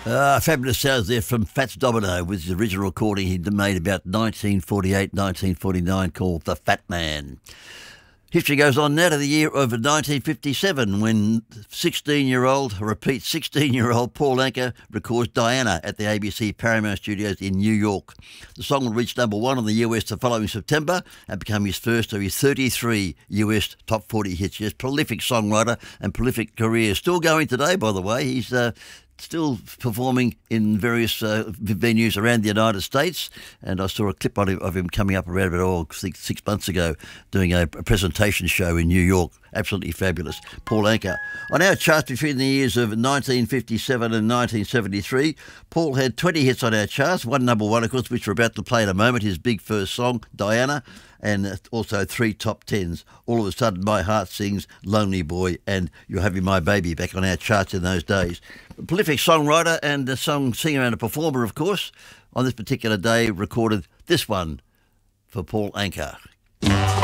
Fabulous sounds there from Fats Domino with his original recording he made about 1948, 1949 called The Fat Man. History goes on now to the year of 1957 when 16-year-old Paul Anka records Diana at the ABC Paramount Studios in New York. The song will reach number one in the US the following September and become his first of his 33 US top 40 hits. Yes, prolific songwriter and prolific career. Still going today, by the way. He's still performing in various venues around the United States, and I saw a clip of him coming up around about 6 months ago doing a presentation show in New York. Absolutely fabulous. Paul Anka. On our charts between the years of 1957 and 1973, Paul had 20 hits on our charts, one number one, of course, which we're about to play in a moment, his big first song, Diana, and also 3 top tens. All of a sudden, My Heart Sings, Lonely Boy, and You're Having My Baby back on our charts in those days. A prolific songwriter and a song singer and a performer, of course, on this particular day recorded this one for Paul Anka.